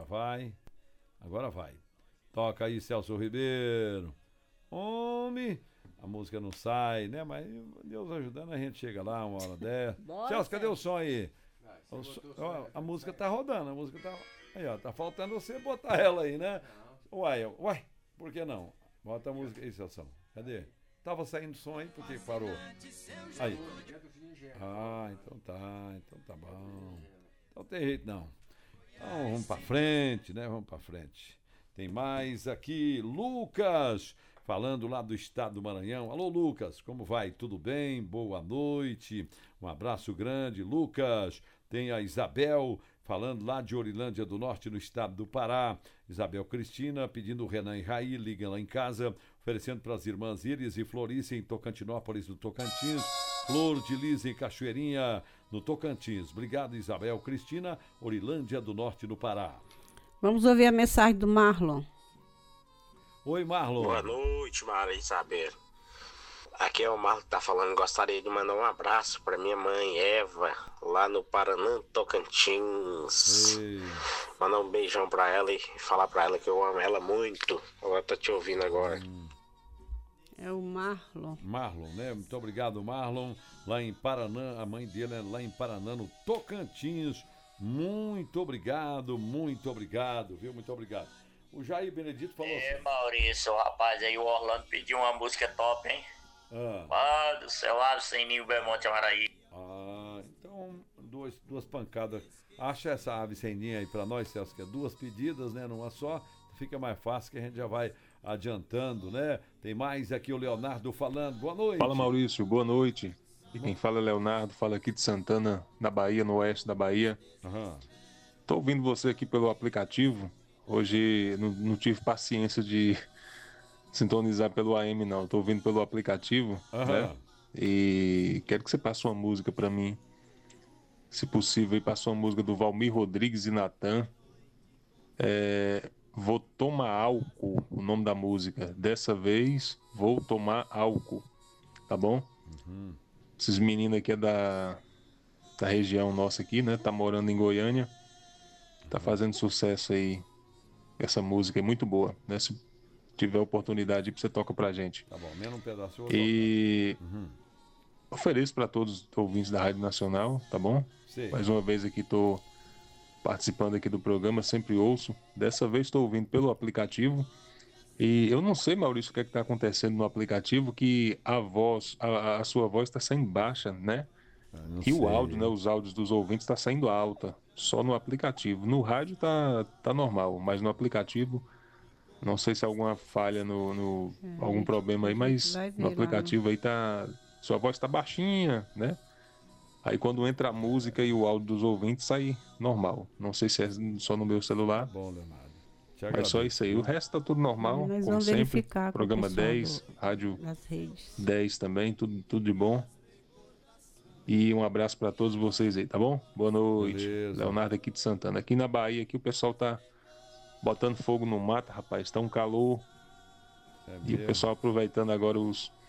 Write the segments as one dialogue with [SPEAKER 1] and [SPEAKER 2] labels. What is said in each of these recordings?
[SPEAKER 1] vai. Agora vai. Toca aí, Celso Ribeiro. Homem, a música não sai, né? Mas Deus ajudando, a gente chega lá uma hora dessa. Celso, cadê o som aí? A música tá rodando, a música tá... Aí, ó, tá faltando você botar ela aí, né? Uai, por que não? Bota a música aí, Celso. Cadê? Tava saindo som aí, por que parou? Aí. Ah, então tá bom. Então tem jeito não. Então vamos pra frente, né? Vamos pra frente. Tem mais aqui, Lucas, falando lá do estado do Maranhão. Alô, Lucas, como vai? Tudo bem? Boa noite. Um abraço grande, Lucas. Tem a Isabel, falando lá de Orilândia do Norte, no estado do Pará. Isabel Cristina, pedindo o Renan e Raí, liga lá em casa, oferecendo para as irmãs Iris e Florice em Tocantinópolis, no Tocantins. Flor de Lis em Cachoeirinha, no Tocantins. Obrigado, Isabel Cristina, Orilândia do Norte, no Pará.
[SPEAKER 2] Vamos ouvir a mensagem do Marlon.
[SPEAKER 1] Oi, Marlon.
[SPEAKER 3] Boa noite, Maria Isabel. Aqui é o Marlon que tá falando. Gostaria de mandar um abraço para minha mãe Eva, lá no Paraná, Tocantins.
[SPEAKER 1] Ei.
[SPEAKER 3] Mandar um beijão para ela e falar para ela que eu amo ela muito. Ela tá te ouvindo agora.
[SPEAKER 2] É o Marlon.
[SPEAKER 1] Marlon, né? Muito obrigado, Marlon. Lá em Paraná, a mãe dele é lá em Paraná, no Tocantins. Muito obrigado, viu? Muito obrigado. O Jair Benedito falou assim.
[SPEAKER 4] Maurício, rapaz, aí o Orlando pediu uma música top, hein? Do céu, ave sem mim, o Belmonte Amaraí.
[SPEAKER 1] Então, duas pancadas. Acha essa ave sem ninho aí pra nós, Celso, que é duas pedidas, né? Numa só, fica mais fácil que a gente já vai adiantando, né? Tem mais aqui o Leonardo falando. Boa noite.
[SPEAKER 5] Fala, Maurício, boa noite. E quem fala é Leonardo, fala aqui de Santana, na Bahia, no oeste da Bahia. Tô ouvindo você aqui pelo aplicativo. Hoje não tive paciência de sintonizar pelo AM, não. Tô ouvindo pelo aplicativo, né? E quero que você passe uma música pra mim. Se possível, aí passe uma música do Valmir Rodrigues e Natan. Vou tomar álcool, o nome da música. Dessa vez, vou tomar álcool. Tá bom? Esses meninos aqui é da região nossa aqui, né? Tá morando em Goiânia. Tá fazendo sucesso aí. Essa música é muito boa, né? Se tiver oportunidade, você toca pra gente.
[SPEAKER 1] Tá bom, menos um pedaço.
[SPEAKER 5] E ofereço pra todos os ouvintes da Rádio Nacional, tá bom?
[SPEAKER 1] Sim.
[SPEAKER 5] Mais uma vez aqui tô participando aqui do programa, sempre ouço. Dessa vez estou ouvindo pelo aplicativo. E eu não sei, Maurício, o que é que tá acontecendo no aplicativo, que a sua voz tá saindo baixa, né? E o áudio, né? Os áudios dos ouvintes tá saindo alta. Só no aplicativo. No rádio tá normal, mas no aplicativo, não sei se é alguma falha algum problema aí, mas no aplicativo aí sua voz tá baixinha, né? Aí quando entra a música e o áudio dos ouvintes sai normal. Não sei se é só no meu celular.
[SPEAKER 1] Tá bom, Leonardo.
[SPEAKER 5] Mas só isso aí. O resto tá tudo normal, como sempre. Programa 10, rádio 10 também, tudo de bom. E um abraço pra todos vocês aí, tá bom? Boa noite.
[SPEAKER 1] Beleza.
[SPEAKER 5] Leonardo aqui de Santana. Aqui na Bahia, aqui o pessoal tá botando fogo no mato, rapaz. Tá um calor. E o pessoal aproveitando agora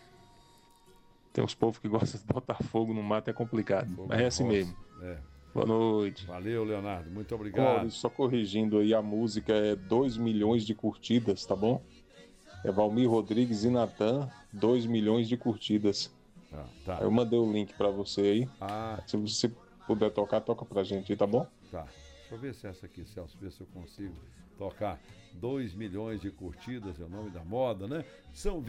[SPEAKER 5] tem uns povos que gostam de botar fogo no mato, é complicado. Mas é assim mesmo. Boa noite.
[SPEAKER 1] Valeu, Leonardo. Muito obrigado.
[SPEAKER 5] Só corrigindo aí, a música é 2 milhões de curtidas, tá bom? É Valmir Rodrigues e Natan, 2 milhões de curtidas.
[SPEAKER 1] Tá.
[SPEAKER 5] Eu mandei o link pra você aí. Se você puder toca pra gente aí, tá bom?
[SPEAKER 1] Tá. Deixa eu ver se é essa aqui, Celso, ver se eu consigo tocar. 2 milhões de curtidas, é o nome da moda, né? São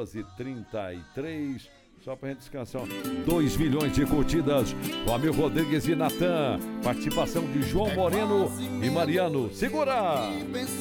[SPEAKER 1] 22h33. Só pra gente descansar. 2 milhões de curtidas. Valmir Rodrigues e Natan. Participação de João Moreno e Mariano. Segura!